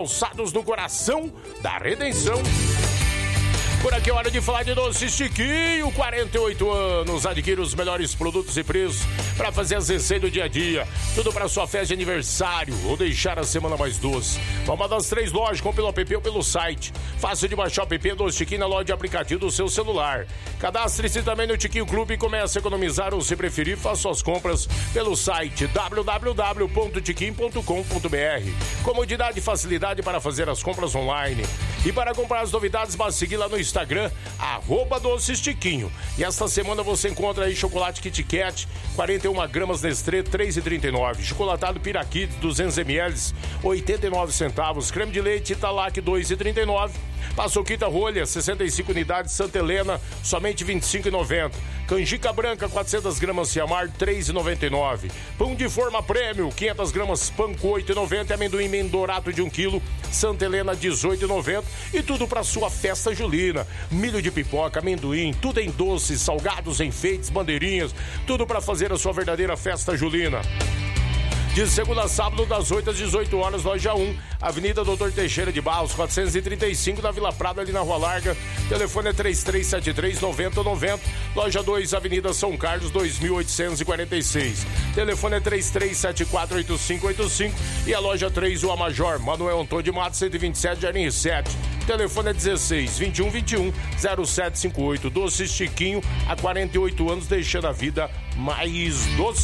calçados no coração da Redenção. Por aqui é hora de falar de Doces Tiquinho, 48 anos, adquira os melhores produtos e preços para fazer as receitas do dia a dia, tudo para sua festa de aniversário ou deixar a semana mais doce. Uma das 3 lojas, com pelo app ou pelo site. Fácil de baixar o app Doces Tiquinho na loja de aplicativo do seu celular. Cadastre-se também no Tiquinho Clube e comece a economizar, ou se preferir, faça suas compras pelo site www.tiquinho.com.br. Comodidade e facilidade para fazer as compras online. E para comprar as novidades, basta seguir lá no Instagram, @Doces Tiquinho. E esta semana você encontra aí chocolate Kit Kat, 41 gramas Nestlé, 3,39. Chocolatado Piraquid, 200 ml, 89 centavos. Creme de leite Italac, 2,39. Paçoquita rolha, 65 unidades, Santa Helena, somente 25,90. Canjica branca, 400 gramas Ciamar, 3,99. Pão de forma prêmio, 500 gramas Panko, 8,90. Amendoim Mendorato de 1 kg, Santa Helena, 18,90. E tudo para sua festa julina. Milho de pipoca, amendoim, tudo em doces, salgados, enfeites, bandeirinhas. Tudo para fazer a sua verdadeira festa julina. De segunda a sábado, das 8 às 18 horas, loja 1, Avenida Doutor Teixeira de Barros, 435, na Vila Prado, ali na Rua Larga. Telefone é 3373-9090. Loja 2, Avenida São Carlos, 2846. Telefone é 3374-8585. E a loja 3, Rua Major, Manuel Antônio de Matos, 127, Jardim 7. Telefone é 16-2121-0758. Doces Tiquinho, há 48 anos, deixando a vida mais doce.